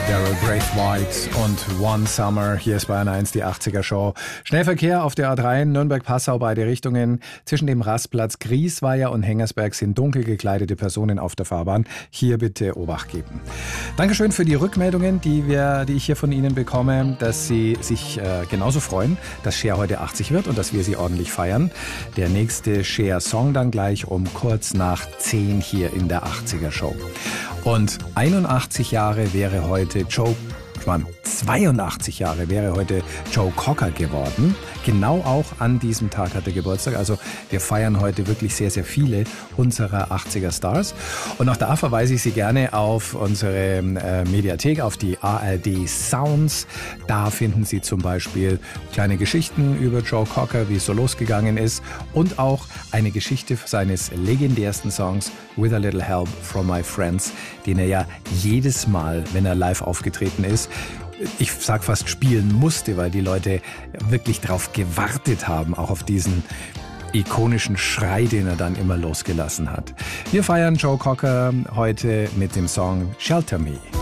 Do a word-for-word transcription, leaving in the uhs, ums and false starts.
Daryl Braithwaite und One Summer. Hier ist Bayern eins, die achtziger Show. Schnellverkehr auf der A drei, Nürnberg-Passau, beide Richtungen. Zwischen dem Rastplatz Griesweiher und Hengersberg sind dunkel gekleidete Personen auf der Fahrbahn. Hier bitte Obacht geben. Dankeschön für die Rückmeldungen, die, wir, die ich hier von Ihnen bekomme, dass Sie sich äh, genauso freuen, dass Cher heute achtzig wird und dass wir sie ordentlich feiern. Der nächste Cher-Song dann gleich um kurz nach zehn hier in der achtziger Show. Und einundachtzig Jahre wäre heute Joe, Mann, zweiundachtzig Jahre wäre heute Joe Cocker geworden. Genau auch an diesem Tag hat er Geburtstag. Also wir feiern heute wirklich sehr, sehr viele unserer achtziger Stars. Und auch da verweise ich Sie gerne auf unsere äh, Mediathek, auf die A R D Sounds. Da finden Sie zum Beispiel kleine Geschichten über Joe Cocker, wie es so losgegangen ist. Und auch eine Geschichte seines legendärsten Songs With a Little Help from My Friends, den er ja jedes Mal, wenn er live aufgetreten ist, ich sag fast spielen musste, weil die Leute wirklich drauf gewartet haben, auch auf diesen ikonischen Schrei, den er dann immer losgelassen hat. Wir feiern Joe Cocker heute mit dem Song Shelter Me.